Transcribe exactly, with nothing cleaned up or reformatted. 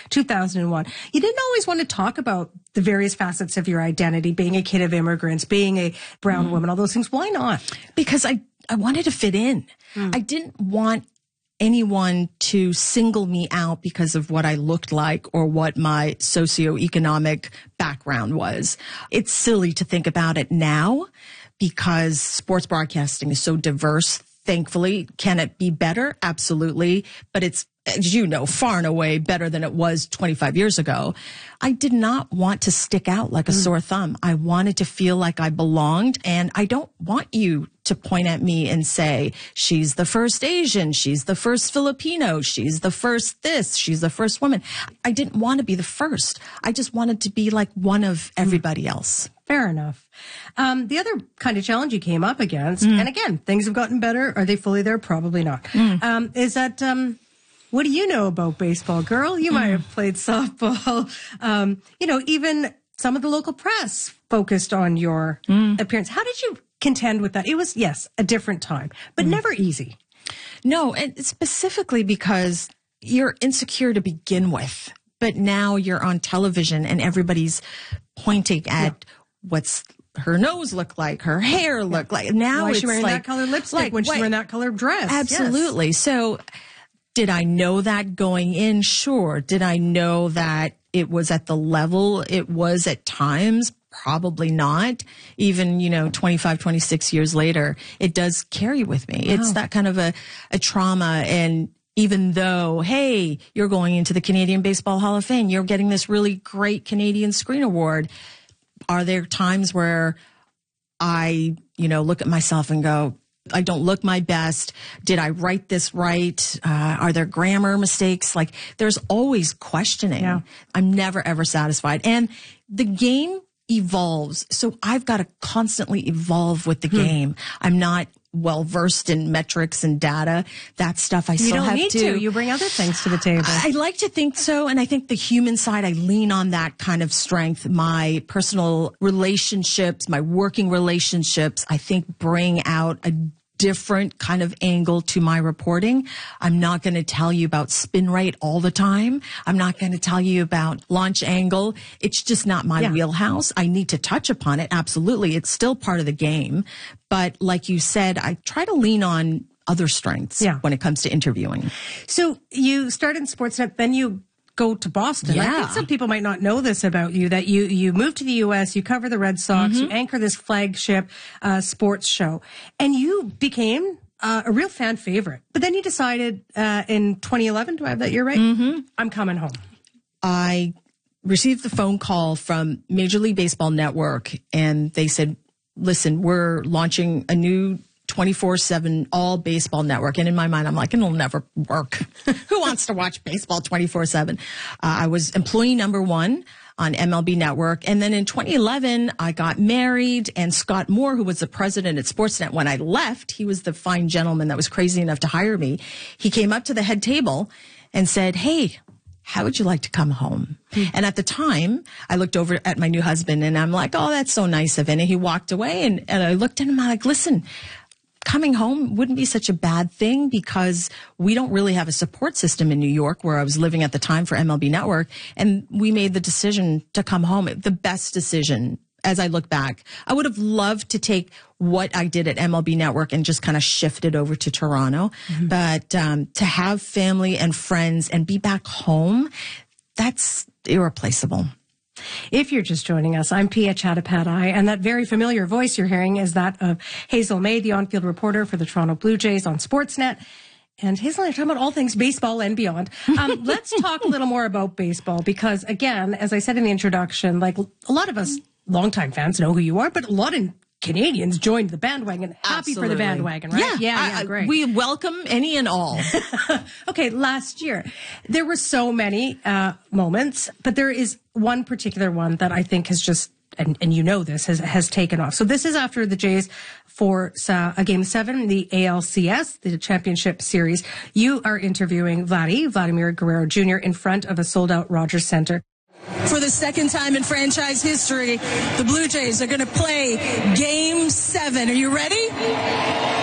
two thousand one. You didn't always want to talk about the various facets of your identity, being a kid of immigrants, being a brown mm. woman, all those things. Why not? Because I, I wanted to fit in. Mm. I didn't want anyone to single me out because of what I looked like or what my socioeconomic background was. It's silly to think about it now because sports broadcasting is so diverse. Thankfully, can it be better? Absolutely. But it's, as you know, far and away better than it was twenty-five years ago. I did not want to stick out like a mm. sore thumb. I wanted to feel like I belonged, and I don't want you to point at me and say, she's the first Asian, she's the first Filipino, she's the first this, she's the first woman. I didn't want to be the first. I just wanted to be like one of everybody else. Fair enough. Um, the other kind of challenge you came up against, mm. and again, things have gotten better. Are they fully there? Probably not. Mm. Um, is that, um, what do you know about baseball, girl? You mm. might have played softball. Um, you know, even some of the local press focused on your mm. appearance. How did you contend with that? It was, yes, a different time, but mm. never easy. No, and specifically because you're insecure to begin with, but now you're on television and everybody's pointing at yeah. what's her nose look like, her hair look yeah. like. Now Why it's she wearing like that color lipstick like, when she's what? wearing that color dress. Absolutely. Yes. So did I know that going in? Sure. Did I know that it was at the level it was at times? Probably not. Even, you know, twenty-five, twenty-six years later, it does carry with me. Wow. It's that kind of a, a trauma. And even though, hey, you're going into the Canadian Baseball Hall of Fame, you're getting this really great Canadian Screen Award. Are there times where I, you know, look at myself and go, I don't look my best. Did I write this right? Uh, are there grammar mistakes? Like, there's always questioning. Yeah. I'm never, ever satisfied. And the game evolves. So I've got to constantly evolve with the hmm. game. I'm not well versed in metrics and data. That stuff I you still don't have need to. to. You bring other things to the table. I like to think so. And I think the human side, I lean on that kind of strength. My personal relationships, my working relationships, I think bring out a different kind of angle to my reporting. I'm not going to tell you about spin rate all the time. I'm not going to tell you about launch angle. It's just not my yeah. wheelhouse. I need to touch upon it. Absolutely. It's still part of the game. But like you said, I try to lean on other strengths yeah. when it comes to interviewing. So you started in Sportsnet, then you go to Boston. Yeah. I think some people might not know this about you, that you, you moved to the U S, you cover the Red Sox, mm-hmm. you anchor this flagship uh, sports show, and you became uh, a real fan favorite. But then you decided uh, in twenty eleven, do I have that year right? Mm-hmm. I'm coming home. I received the phone call from Major League Baseball Network, and they said, listen, we're launching a new twenty-four seven all baseball network. And in my mind, I'm like, it'll never work. Who wants to watch baseball twenty-four seven? Uh, I was employee number one on M L B Network. And then in twenty eleven, I got married, and Scott Moore, who was the president at Sportsnet when I left, he was the fine gentleman that was crazy enough to hire me. He came up to the head table and said, hey, how would you like to come home? Mm-hmm. And at the time, I looked over at my new husband and I'm like, oh, that's so nice of him. And he walked away, and, and I looked at him, I'm like, listen, coming home wouldn't be such a bad thing because we don't really have a support system in New York, where I was living at the time for M L B Network. And we made the decision to come home. The best decision as I look back. I would have loved to take what I did at M L B Network and just kind of shift it over to Toronto. Mm-hmm. But um, to have family and friends and be back home, that's irreplaceable. If you're just joining us, I'm Pia Chattopadhyay, and that very familiar voice you're hearing is that of Hazel May, the on-field reporter for the Toronto Blue Jays on Sportsnet. And Hazel and I are talking about all things baseball and beyond. Um, let's talk a little more about baseball because, again, as I said in the introduction, like a lot of us longtime fans know who you are, but a lot of Canadians joined the bandwagon. Happy Absolutely. for the bandwagon, right? Yeah, yeah, yeah I, great. We welcome any and all. Okay, last year, there were so many uh, moments, but there is one particular one that I think has just, and, and you know this, has, has taken off. So this is after the Jays for uh, a game seven in the A L C S, the championship series. You are interviewing Vladdy, Vladimir Guerrero Junior in front of a sold-out Rogers Centre. For the second time in franchise history, the Blue Jays are going to play Game seven. Are you ready?